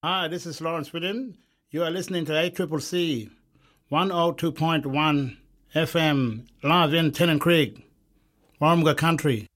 Hi, this is Lawrence Whitten. You are listening to ACCC 102.1 FM, live in Tennant Creek, Warumga Country.